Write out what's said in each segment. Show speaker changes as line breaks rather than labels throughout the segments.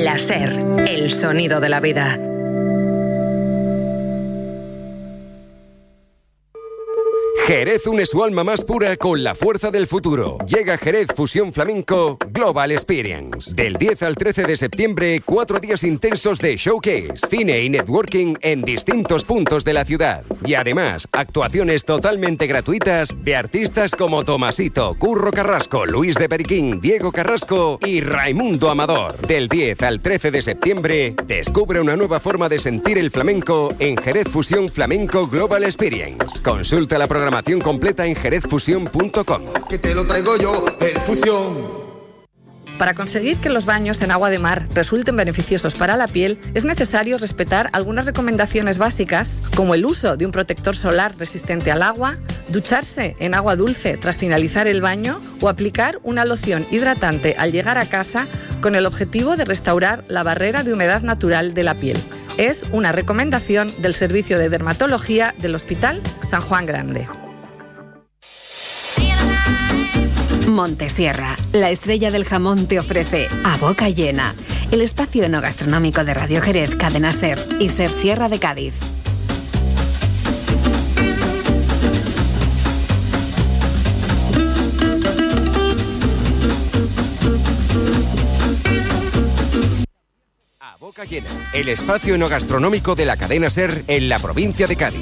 La SER, el sonido de la vida.
Jerez une su alma más pura con la fuerza del futuro. Llega Jerez Fusión Flamenco Global Experience. Del 10 al 13 de septiembre, 4 días intensos de showcase, cine y networking en distintos puntos de la ciudad. Y además, actuaciones totalmente gratuitas de artistas como Tomasito, Curro Carrasco, Luis de Periquín, Diego Carrasco y Raimundo Amador. Del 10 al 13 de septiembre, descubre una nueva forma de sentir el flamenco en Jerez Fusión Flamenco Global Experience. Consulta la programación completa en jerezfusión.com.
Que te lo traigo yo, el Fusión.
Para conseguir que los baños en agua de mar resulten beneficiosos para la piel, es necesario respetar algunas recomendaciones básicas, como el uso de un protector solar resistente al agua, ducharse en agua dulce tras finalizar el baño o aplicar una loción hidratante al llegar a casa con el objetivo de restaurar la barrera de humedad natural de la piel. Es una recomendación del Servicio de Dermatología del Hospital San Juan Grande.
Montesierra, la estrella del jamón, te ofrece A Boca Llena, el espacio enogastronómico de Radio Jerez, Cadena SER y SER Sierra de Cádiz.
A Boca Llena, el espacio enogastronómico de la cadena SER en la provincia de Cádiz.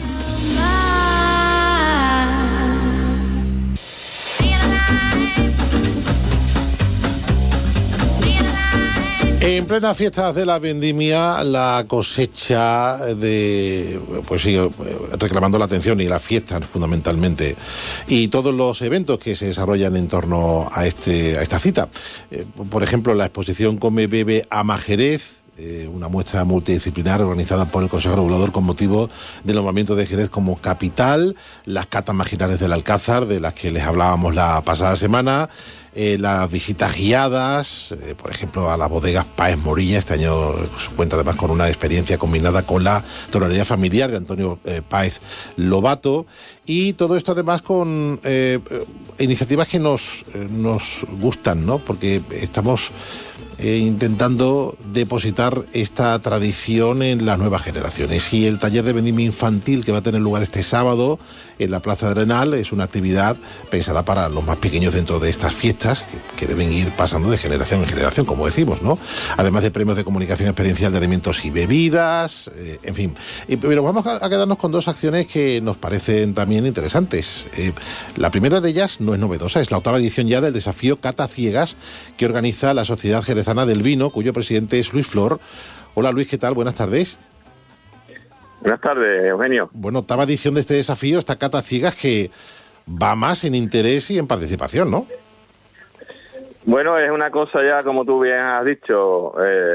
En plena fiestas de la vendimia, la cosecha pues sigue reclamando la atención, y la fiesta fundamentalmente, y todos los eventos que se desarrollan en torno a esta cita. Por ejemplo, la exposición Come, Bebe, Ama Jerez, una muestra multidisciplinar organizada por el Consejo Regulador con motivo del nombramiento de Jerez como capital, las catas magistrales del Alcázar, de las que les hablábamos la pasada semana, las visitas guiadas, por ejemplo, a las bodegas Páez Morilla. Este año se cuenta además con una experiencia combinada con la torería familiar de Antonio Páez Lobato, y todo esto además con iniciativas que nos gustan, ¿no? Porque estamos intentando depositar esta tradición en las nuevas generaciones, y el taller de vendimia infantil que va a tener lugar este sábado en la Plaza de Arenal es una actividad pensada para los más pequeños dentro de estas fiestas que deben ir pasando de generación en generación, como decimos, ¿no? Además de premios de comunicación experiencial de alimentos y bebidas, en fin. Pero vamos a quedarnos con dos acciones que nos parecen también interesantes. La primera de ellas no es novedosa, es la 8ª edición ya del desafío Cata Ciegas que organiza la Sociedad Jerezana del Vino, cuyo presidente es Luis Flor. Hola Luis, ¿qué tal? Buenas tardes.
Buenas tardes, Eugenio.
Bueno, 8ª edición de este desafío, esta Cata Ciegas, que va más en interés y en participación, ¿no?
Bueno, es una cosa ya, como tú bien has dicho,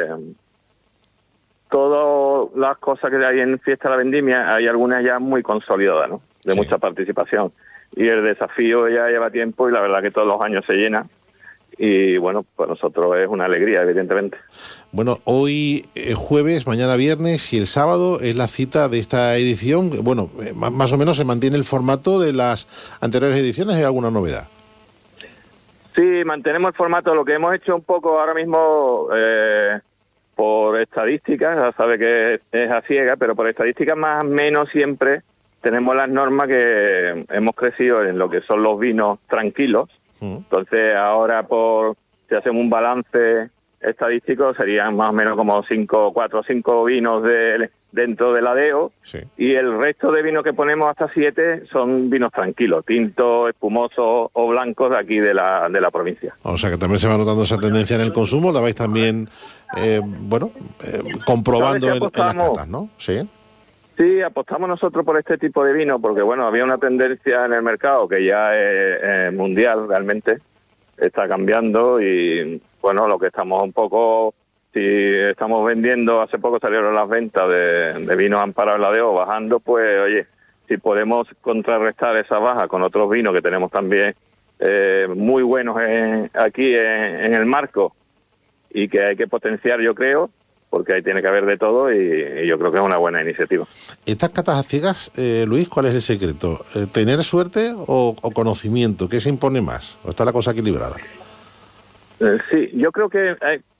todas las cosas que hay en Fiesta de la Vendimia, hay algunas ya muy consolidadas, ¿no? De mucha participación. Y el desafío ya lleva tiempo, y la verdad que todos los años se llena. Y bueno, pues nosotros es una alegría, evidentemente.
Bueno, hoy jueves, mañana viernes y el sábado es la cita de esta edición. Bueno, más o menos se mantiene el formato de las anteriores ediciones. ¿Hay alguna novedad?
Sí, mantenemos el formato. Lo que hemos hecho un poco ahora mismo, por estadísticas, ya sabe que es a ciega, pero por estadísticas más o menos siempre tenemos las normas que hemos crecido en lo que son los vinos tranquilos. Entonces ahora, si hacemos un balance estadístico, serían más o menos como 4 o 5 vinos dentro del ADEO, y el resto de vinos que ponemos, hasta 7, son vinos tranquilos, tintos, espumosos o blancos de aquí de la provincia.
O sea que también se va notando esa tendencia en el consumo, la vais también comprobando en las catas, ¿no? Sí.
Sí, apostamos nosotros por este tipo de vino porque, bueno, había una tendencia en el mercado que ya es mundial realmente, está cambiando, y, bueno, lo que estamos un poco, si estamos vendiendo, hace poco salieron las ventas de vinos amparados en la DEO bajando, pues, oye, si podemos contrarrestar esa baja con otros vinos que tenemos también muy buenos aquí en el marco, y que hay que potenciar, yo creo, porque ahí tiene que haber de todo, y yo creo que es una buena iniciativa.
Estas catas a ciegas, Luis, ¿cuál es el secreto? ¿Tener suerte o conocimiento? ¿Qué se impone más? ¿O está la cosa equilibrada?
Sí, yo creo que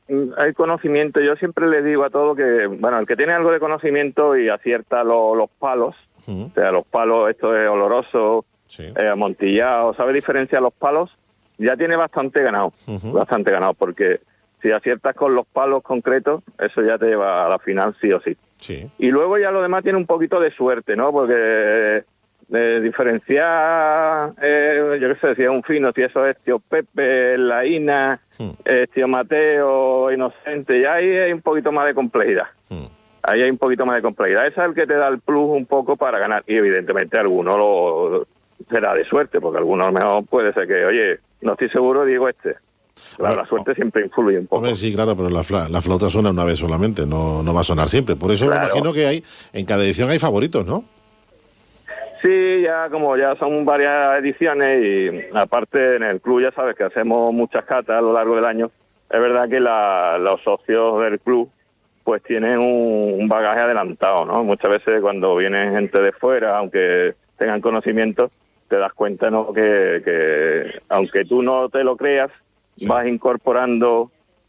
hay conocimiento. Yo siempre les digo a todos que, bueno, el que tiene algo de conocimiento y acierta los palos, o sea, los palos, esto es oloroso, amontillado, sabe diferenciar los palos, ya tiene bastante ganado, porque si aciertas con los palos concretos, eso ya te lleva a la final sí o sí. Y luego ya lo demás tiene un poquito de suerte, ¿no? Porque diferenciar, yo qué sé, si es un fino, si eso es tío Pepe, Laína, tío Mateo, Inocente, ya ahí hay un poquito más de complejidad. Ahí hay un poquito más de complejidad. Ese es el que te da el plus un poco para ganar. Y evidentemente alguno lo será de suerte, porque alguno a lo mejor puede ser que, oye, no estoy seguro, digo este. Claro, la suerte siempre influye un poco.
Hombre, sí, claro, pero la flauta suena una vez solamente, no va a sonar siempre. Por eso me imagino que en cada edición hay favoritos, ¿no? Sí,
ya son varias ediciones y aparte en el club ya sabes que hacemos muchas catas a lo largo del año. Es verdad que los socios del club pues tienen un bagaje adelantado, ¿no? Muchas veces cuando viene gente de fuera, aunque tengan conocimiento, te das cuenta, ¿no? Que aunque tú no te lo creas, vas incorporando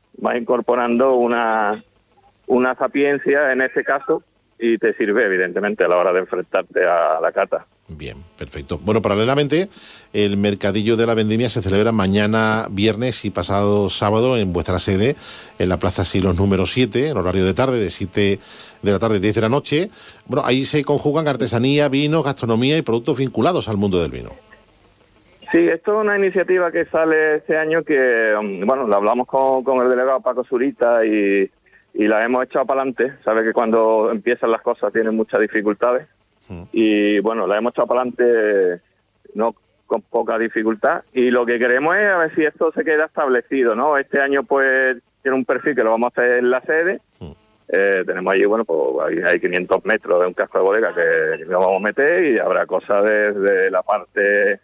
una sapiencia en ese caso y te sirve evidentemente a la hora de enfrentarte a la cata.
Bien, perfecto. Bueno, paralelamente, el Mercadillo de la Vendimia se celebra mañana viernes y pasado sábado en vuestra sede, en la Plaza Silos número 7, en horario de tarde, de 7 de la tarde a 10 de la noche. Bueno, ahí se conjugan artesanía, vino, gastronomía y productos vinculados al mundo del vino.
Sí, esto es una iniciativa que sale este año que, bueno, la hablamos con el delegado Paco Zurita y la hemos echado para adelante. Sabe que cuando empiezan las cosas tienen muchas dificultades. Y bueno, la hemos echado para adelante no con poca dificultad y lo que queremos es a ver si esto se queda establecido, ¿no? Este año pues tiene un perfil que lo vamos a hacer en la sede. Tenemos allí, bueno, pues hay 500 metros de un casco de bodega que lo vamos a meter y habrá cosas desde la parte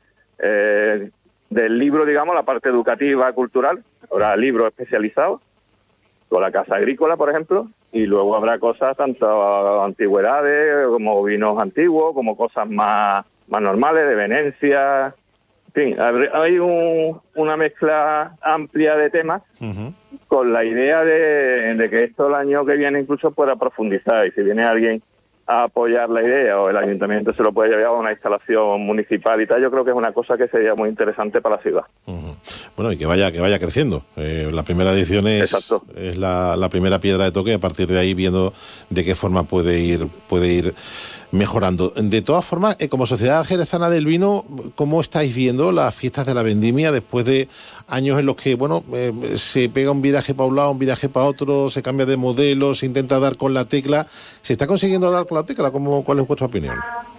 del libro, digamos, la parte educativa, cultural. Habrá libros especializados con la casa agrícola, por ejemplo, y luego habrá cosas tanto antigüedades como vinos antiguos, como cosas más normales de Venecia. En fin, hay una mezcla amplia de temas con la idea de que esto el año que viene incluso pueda profundizar, y si viene alguien a apoyar la idea o el ayuntamiento se lo puede llevar a una instalación municipal y tal, yo creo que es una cosa que sería muy interesante para la ciudad.
Bueno, y que vaya creciendo. La primera edición es la primera piedra de toque, a partir de ahí viendo de qué forma puede ir mejorando. De todas formas, como Sociedad Jerezana del Vino, ¿cómo estáis viendo las fiestas de la vendimia después de años en los que, bueno, se pega un viraje para un lado, un viraje para otro, se cambia de modelo, se intenta dar con la tecla? ¿Se está consiguiendo dar con la tecla? ¿Cuál es vuestra opinión?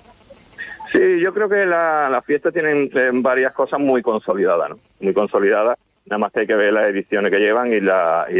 Sí, yo creo que las fiestas tienen varias cosas muy consolidadas, ¿no? Muy consolidadas, nada más que hay que ver las ediciones que llevan y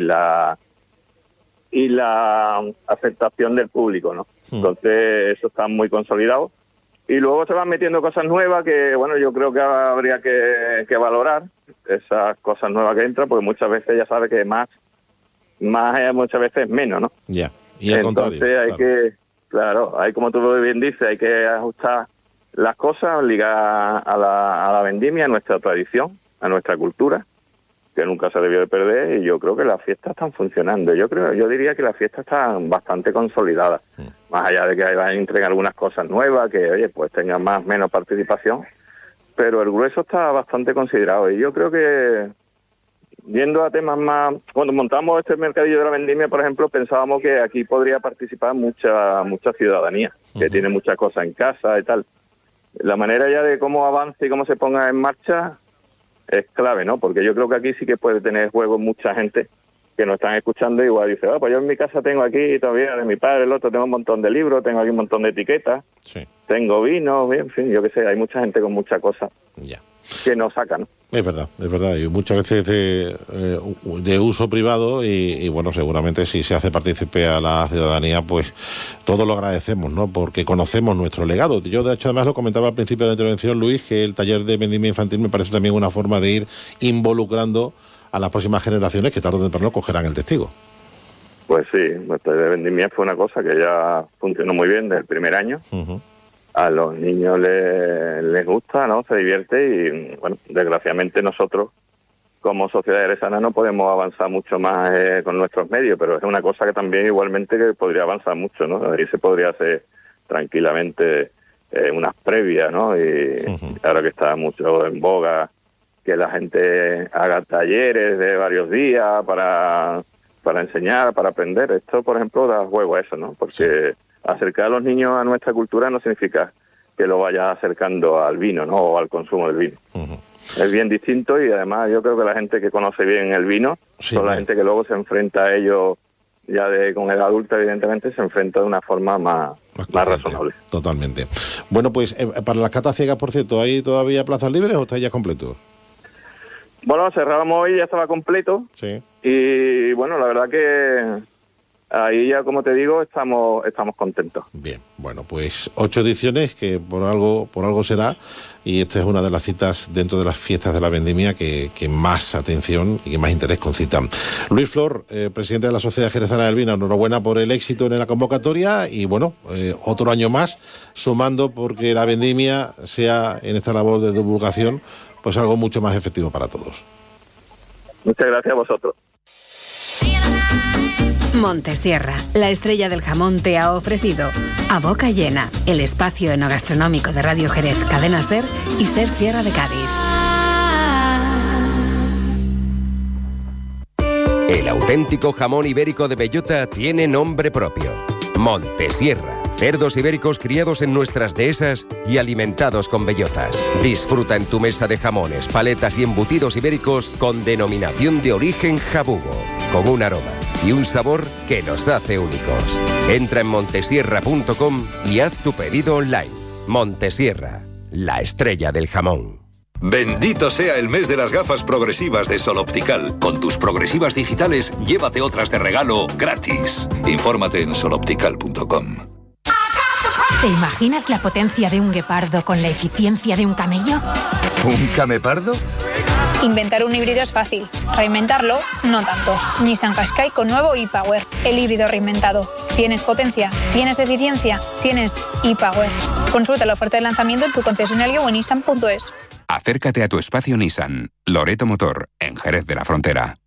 la aceptación del público, ¿no? Entonces, eso está muy consolidado. Y luego se van metiendo cosas nuevas que, bueno, yo creo que habría que valorar esas cosas nuevas que entran, porque muchas veces ya sabes que más muchas veces menos, ¿no?
Ya, y al contrario.
Entonces hay que, hay, como tú bien dices, hay que ajustar las cosas ligadas a la vendimia, a nuestra tradición, a nuestra cultura, que nunca se debió de perder, y yo creo que las fiestas están funcionando. Yo diría que las fiestas están bastante consolidadas, más allá de que van a entregar algunas cosas nuevas, que oye, pues tengan menos participación, pero el grueso está bastante considerado, y yo creo que yendo a temas más, cuando montamos este mercadillo de la vendimia, por ejemplo, pensábamos que aquí podría participar mucha ciudadanía, que tiene muchas cosas en casa y tal. La manera ya de cómo avance y cómo se ponga en marcha es clave, ¿no? Porque yo creo que aquí sí que puede tener juego mucha gente que nos están escuchando, igual dice, pues yo en mi casa tengo aquí todavía de mi padre, el otro, tengo un montón de libros, tengo aquí un montón de etiquetas, tengo vino, en fin, yo qué sé, hay mucha gente con muchas cosas que no sacan, ¿no?
Es verdad, y muchas veces de uso privado y bueno, seguramente si se hace partícipe a la ciudadanía, pues todos lo agradecemos, ¿no? Porque conocemos nuestro legado. Yo, de hecho, además lo comentaba al principio de la intervención, Luis, que el taller de vendimia infantil me parece también una forma de ir involucrando a las próximas generaciones que tarde o temprano cogerán el testigo.
Pues sí, el taller de vendimia fue una cosa que ya funcionó muy bien desde el primer año. A los niños les gusta, ¿no? Se divierte y, bueno, desgraciadamente nosotros como sociedad jerezana no podemos avanzar mucho más con nuestros medios, pero es una cosa que también igualmente que podría avanzar mucho, ¿no? Ahí se podría hacer tranquilamente unas previas, ¿no? Y ahora que está mucho en boga que la gente haga talleres de varios días para enseñar, para aprender. Esto, por ejemplo, da juego a eso, ¿no? Porque acercar a los niños a nuestra cultura no significa que lo vaya acercando al vino, ¿no? O al consumo del vino. Es bien distinto y además yo creo que la gente que conoce bien el vino son la gente que luego se enfrenta a ello ya con edad adulta, evidentemente, se enfrenta de una forma más razonable.
Totalmente. Bueno, pues para las catas ciegas, por cierto, ¿hay todavía plazas libres o está ya completo?
Bueno, cerrábamos hoy, ya estaba completo. Sí. Y bueno, la verdad que ahí ya, como te digo, estamos contentos.
Bien, bueno, pues 8 ediciones que por algo será, y esta es una de las citas dentro de las fiestas de la vendimia que más atención y que más interés concitan. Luis Flor, presidente de la Sociedad Jerezana del Vino, enhorabuena por el éxito en la convocatoria y bueno, otro año más sumando porque la vendimia sea en esta labor de divulgación pues algo mucho más efectivo para todos.
Muchas gracias a vosotros.
Montesierra, la estrella del jamón, te ha ofrecido A Boca Llena, el espacio enogastronómico de Radio Jerez, Cadena SER y SER Sierra de Cádiz.
El auténtico jamón ibérico de bellota tiene nombre propio. Montesierra. Cerdos ibéricos criados en nuestras dehesas y alimentados con bellotas. Disfruta en tu mesa de jamones, paletas y embutidos ibéricos con denominación de origen jabugo, con un aroma y un sabor que nos hace únicos. Entra en montesierra.com y haz tu pedido online. Montesierra, la estrella del jamón.
Bendito sea el mes de las gafas progresivas de Sol Optical. Con tus progresivas digitales, llévate otras de regalo gratis. Infórmate en soloptical.com.
¿Te imaginas la potencia de un guepardo con la eficiencia de un camello?
¿Un camepardo?
Inventar un híbrido es fácil, reinventarlo no tanto. Nissan Qashqai con nuevo e-Power, el híbrido reinventado. ¿Tienes potencia? ¿Tienes eficiencia? ¿Tienes e-Power? Consulta la oferta de lanzamiento en tu concesionario o en nissan.es.
Acércate a tu espacio Nissan, Loreto Motor, en Jerez de la Frontera.